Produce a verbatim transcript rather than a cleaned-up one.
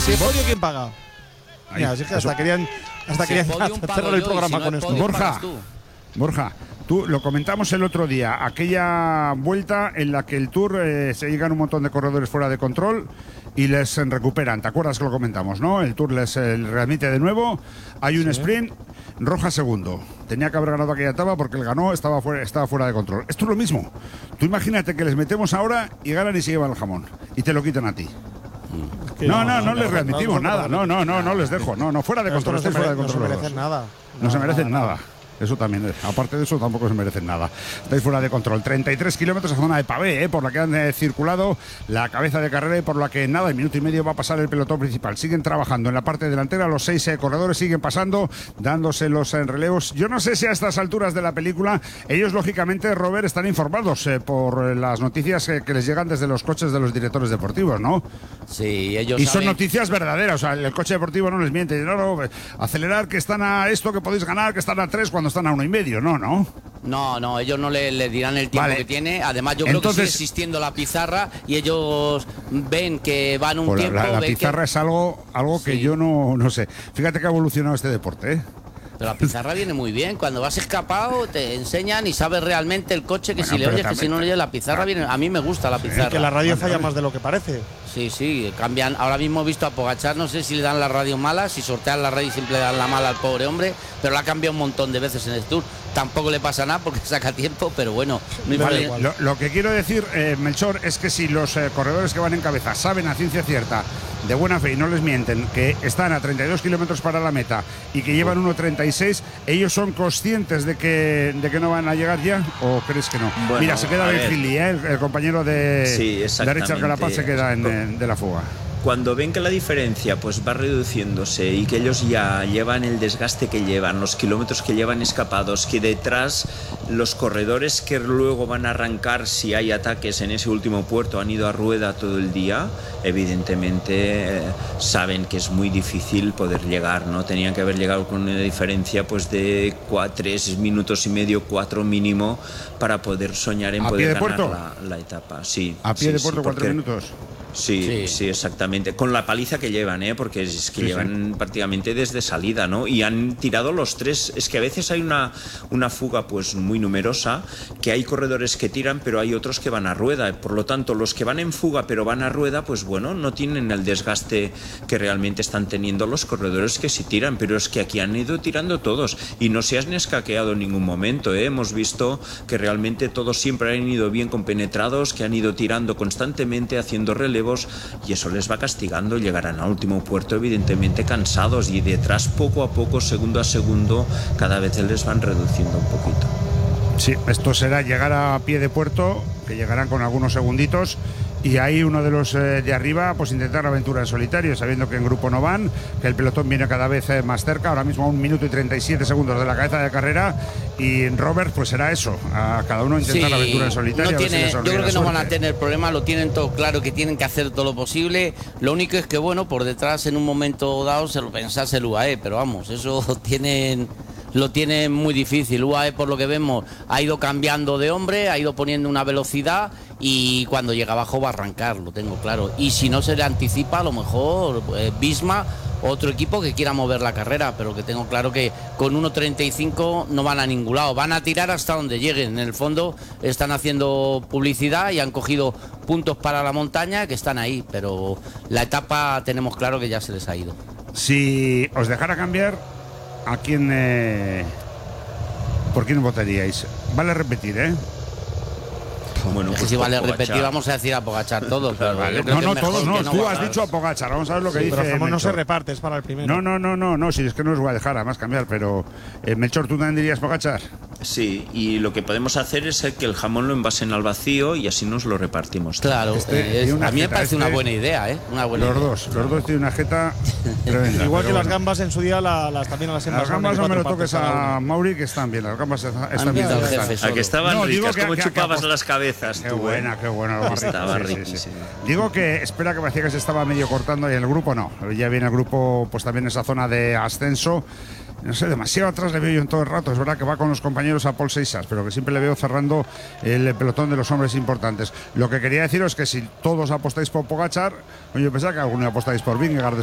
Si el podio, ¿quién paga? Mira, así que hasta querían, hasta Si querían cerrar el programa si con no esto. podio, Borja, tú. Borja, tú lo comentamos el otro día, aquella vuelta en la que el Tour eh, se llegan un montón de corredores fuera de control y les eh, recuperan. ¿Te acuerdas que lo comentamos, no? El Tour les eh, readmite de nuevo, hay un sí. sprint, Roja segundo. Tenía que haber ganado aquella etapa porque el ganó, estaba fuera, estaba fuera de control. Esto es lo mismo. Tú imagínate que les metemos ahora y ganan y se llevan el jamón y te lo quitan a ti. No, no, no, no les readmitimos nada. No, no, no, no les dejo. No, no, fuera de control. No fuera de control. No se merecen nada. No se merecen nada. Eso también, aparte de eso, tampoco se merecen nada. Estáis fuera de control. treinta y tres kilómetros a zona de pavé, ¿eh? Por la que han eh, circulado la cabeza de carrera y por la que en nada, en minuto y medio va a pasar el pelotón principal. Siguen trabajando en la parte delantera, los seis eh, corredores siguen pasando, dándose los eh, relevos. Yo no sé si a estas alturas de la película, ellos lógicamente, Robert, están informados eh, por eh, las noticias eh, que les llegan desde los coches de los directores deportivos, ¿no? Sí, ellos Y saben... son noticias verdaderas, o sea, el coche deportivo no les miente. No, no, acelerar que están a esto, que podéis ganar, que están a tres cuando están a uno y medio, no, no. No, no, ellos no le, le dirán el tiempo vale. que tiene. Además, yo creo Entonces, que sigue existiendo la pizarra y ellos ven que van un pues tiempo. La, la pizarra que... es algo, algo sí. que yo no, no sé. Fíjate que ha evolucionado este deporte, ¿eh? Pero la pizarra viene muy bien. Cuando vas escapado te enseñan y sabes realmente el coche que bueno, si le oyes, también, que si no le oyes la pizarra viene. A mí me gusta la pizarra. Es que la radio falla más de lo que parece. Sí, sí, cambian. Ahora mismo he visto a Pogačar, no sé si le dan la radio mala, si sortean la radio y siempre le dan la mala al pobre hombre, pero la ha cambiado un montón de veces en el Tour. Tampoco le pasa nada porque saca tiempo, pero bueno. No vale, lo, lo que quiero decir, eh, Melchor, es que si los eh, corredores que van en cabeza saben a ciencia cierta, de buena fe y no les mienten, que están a treinta y dos kilómetros para la meta y que llevan uno treinta y seis, ¿ellos son conscientes de que, de que no van a llegar ya? ¿O crees que no? Bueno, mira, se queda Ben Hilly, ¿eh? el, el compañero de, sí, de Richard Carapaz se queda en, en, de la fuga. Cuando ven que la diferencia pues va reduciéndose y que ellos ya llevan el desgaste que llevan, los kilómetros que llevan escapados, que detrás los corredores que luego van a arrancar si hay ataques en ese último puerto han ido a rueda todo el día, evidentemente eh, saben que es muy difícil poder llegar, ¿no? Tenían que haber llegado con una diferencia pues de cuatro, tres minutos y medio, cuatro mínimo para poder soñar en ¿A poder pie de ganar la, la etapa. Sí, ¿A pie sí, de puerto sí, cuatro porque... minutos? Sí, sí, sí, exactamente. Con la paliza que llevan, ¿eh? Porque es que sí, llevan sí. prácticamente desde salida, ¿no? Y han tirado los tres. Es que a veces hay una, una fuga pues muy numerosa, que hay corredores que tiran, pero hay otros que van a rueda. Por lo tanto, los que van en fuga pero van a rueda, pues bueno, no tienen el desgaste que realmente están teniendo los corredores que sí tiran. Pero es que aquí han ido tirando todos y no se han escaqueado en ningún momento, ¿eh? Hemos visto que realmente todos siempre han ido bien compenetrados, que han ido tirando constantemente, haciendo relevo, y eso les va castigando. Llegarán al último puerto evidentemente cansados y detrás poco a poco, segundo a segundo, cada vez les van reduciendo un poquito. Sí, esto será llegar a pie de puerto, que llegarán con algunos segunditos, y ahí uno de los eh, de arriba pues intentar aventura en solitario, sabiendo que en grupo no van, que el pelotón viene cada vez eh, más cerca, ahora mismo a un minuto y treinta y siete segundos de la cabeza de carrera, y Robert pues será eso, a cada uno intentar sí, aventura en solitario. No tiene, a ver si yo creo que no suerte. van a tener problema, lo tienen todo claro, que tienen que hacer todo lo posible. Lo único es que bueno, por detrás en un momento dado se lo pensase el U A E, pero vamos, eso tienen... lo tiene muy difícil. U A E, por lo que vemos, ha ido cambiando de hombre, ha ido poniendo una velocidad y cuando llega abajo va a arrancar, lo tengo claro. Y si no se le anticipa, a lo mejor eh, Visma, otro equipo que quiera mover la carrera, pero que tengo claro que con uno treinta y cinco no van a ningún lado, van a tirar hasta donde lleguen. En el fondo están haciendo publicidad y han cogido puntos para la montaña que están ahí, pero la etapa tenemos claro que ya se les ha ido. Si os dejara cambiar, ¿a quién, eh, por quién votaríais? Vale repetir, ¿eh? Bueno, pues pues si vale Pogačar. repetir, vamos a decir a Pogačar todos. Pero vale. yo creo No, que no, es mejor todos no. que no Tú has votar. dicho a Pogačar. Vamos a ver lo que Sí, dice pero Jamón no se Melchor. reparte, es para el primero. No, no, no, no, no, si es que no os voy a dejar además cambiar, pero eh, Melchor, ¿tú también dirías Pogačar? Sí, y lo que podemos hacer es que el jamón lo envasen al vacío y así nos lo repartimos. Claro, Este eh, tiene es, una a mí me jeta, parece este- una buena idea, ¿eh? Una buena Los idea. dos, los dos tienen una jeta tremenda. Igual que pero las bueno. gambas en su día la- las también las Las envasaron gambas en no me lo cuatro toques partes cada a una. Mauri, que están bien, las gambas están Han bien. visto al están- jefe A solo. que estaban No, digo ricas, que- como que- chupabas que- las cabezas Qué tú, buena, ¿eh? qué buena. Lo más rico, Estaba sí, sí, sí, sí. riquísimo. Digo que, espera, que me decía que se estaba medio cortando y en el grupo no. Ya viene el grupo, pues también esa zona de ascenso. No sé, demasiado atrás le veo yo en todo el rato. Es verdad que va con los compañeros a Paul Seixas, pero que siempre le veo cerrando el pelotón de los hombres importantes. Lo que quería deciros es que si todos apostáis por Pogačar, yo pensaba que alguno apostáis por Vingegaard